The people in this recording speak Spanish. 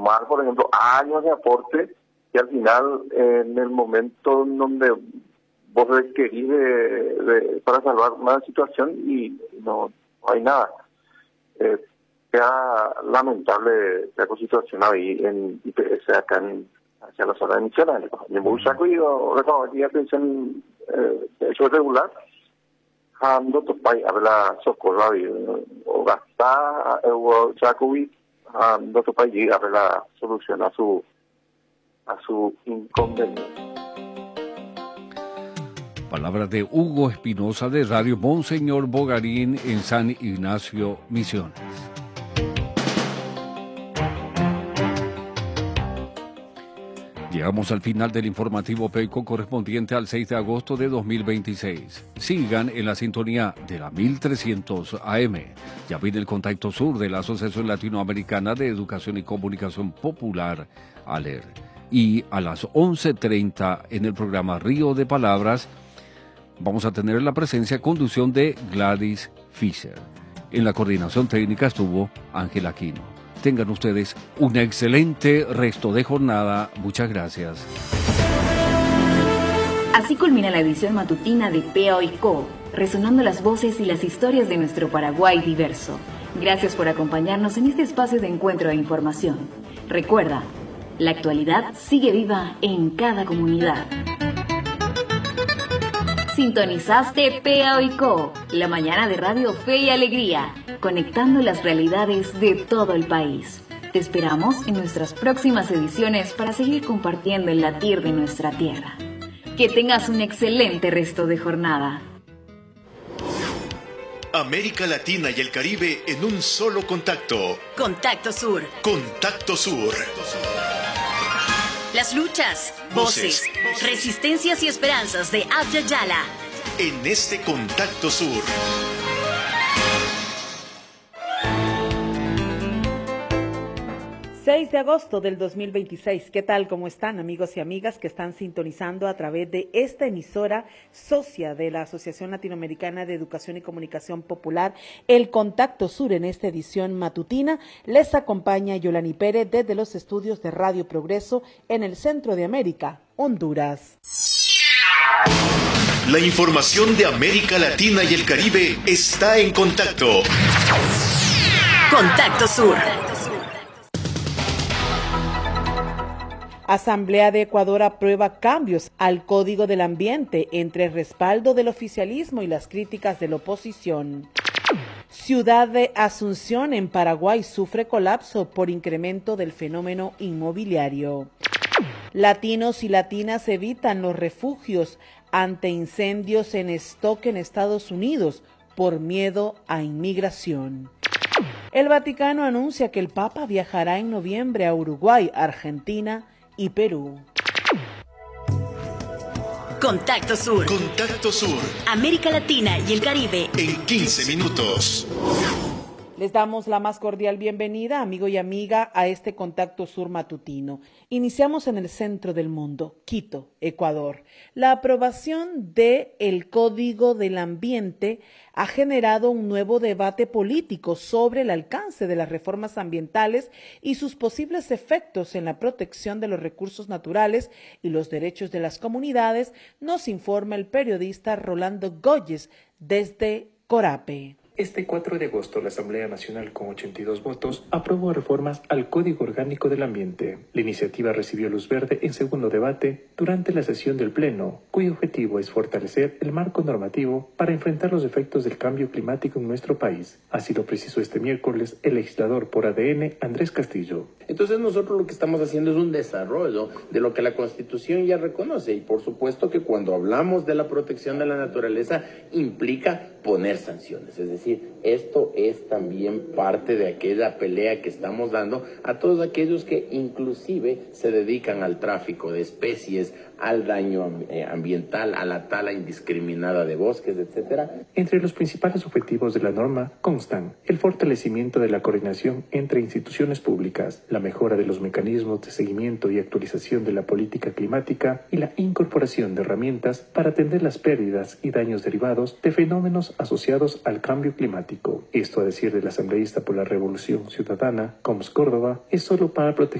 tomar, por ejemplo, años de aporte y al final, en el momento en donde vos requerís para salvar una situación y no hay nada. Queda lamentable la situación ahí en IPS acá hacia la zona de Misiones. En Bursaco y la atención eso es regular. Ando topay habla socorro o gasta o Jacobi ando topay habla solución a su inconveniente. Palabras de Hugo Espinosa de Radio Monseñor Bogarín en San Ignacio, Misiones. Llegamos al final del informativo PECO correspondiente al 6 de agosto de 2026. Sigan en la sintonía de la 1300 AM. Ya viene el Contacto Sur de la Asociación Latinoamericana de Educación y Comunicación Popular, ALER. Y a las 11:30 en el programa Río de Palabras vamos a tener la conducción de Gladys Fischer. En la coordinación técnica estuvo Ángel Aquino. Tengan ustedes un excelente resto de jornada. Muchas gracias. Así culmina la edición matutina de POICO, resonando las voces y las historias de nuestro Paraguay diverso. Gracias por acompañarnos en este espacio de encuentro e información. Recuerda, la actualidad sigue viva en cada comunidad. Sintonizaste POICO, la mañana de Radio Fe y Alegría, conectando las realidades de todo el país. Te esperamos en nuestras próximas ediciones para seguir compartiendo el latir de nuestra tierra. Que tengas un excelente resto de jornada. América Latina y el Caribe en un solo contacto. Contacto Sur. Contacto Sur. Las luchas, voces, resistencias y esperanzas de Abya Yala. En este Contacto Sur. ...6 de agosto del 2026. ¿Qué tal? ¿Cómo están, amigos y amigas que están sintonizando a través de esta emisora socia de la Asociación Latinoamericana de Educación y Comunicación Popular, el Contacto Sur? En esta edición matutina les acompaña Yolani Pérez desde los estudios de Radio Progreso en el centro de América, Honduras. La información de América Latina y el Caribe está en contacto. Contacto Sur. Asamblea de Ecuador aprueba cambios al Código del Ambiente entre el respaldo del oficialismo y las críticas de la oposición. Ciudad de Asunción en Paraguay sufre colapso por incremento del fenómeno inmobiliario. Latinos y latinas evitan los refugios ante incendios en stock en Estados Unidos por miedo a inmigración. El Vaticano anuncia que el Papa viajará en noviembre a Uruguay, Argentina y Perú. Contacto Sur. Contacto Sur. América Latina y el Caribe. En 15 minutos. Les damos la más cordial bienvenida, amigo y amiga, a este Contacto Sur matutino. Iniciamos en el centro del mundo, Quito, Ecuador. La aprobación del Código del Ambiente ha generado un nuevo debate político sobre el alcance de las reformas ambientales y sus posibles efectos en la protección de los recursos naturales y los derechos de las comunidades, nos informa el periodista Rolando Goyes desde Corape. Este 4 de agosto, la Asamblea Nacional, con 82 votos, aprobó reformas al Código Orgánico del Ambiente. La iniciativa recibió luz verde en segundo debate durante la sesión del Pleno, cuyo objetivo es fortalecer el marco normativo para enfrentar los efectos del cambio climático en nuestro país. Así lo precisó este miércoles el legislador por ADN, Andrés Castillo. Entonces nosotros lo que estamos haciendo es un desarrollo de lo que la Constitución ya reconoce, y por supuesto que cuando hablamos de la protección de la naturaleza implica poner sanciones, es decir, esto es también parte de aquella pelea que estamos dando a todos aquellos que inclusive se dedican al tráfico de especies, al daño ambiental, a la tala indiscriminada de bosques, etcétera. Entre los principales objetivos de la norma constan el fortalecimiento de la coordinación entre instituciones públicas, la mejora de los mecanismos de seguimiento y actualización de la política climática y la incorporación de herramientas para atender las pérdidas y daños derivados de fenómenos asociados al cambio climático. Esto, a decir del asambleísta por la Revolución Ciudadana, Coms Córdoba, es solo para proteger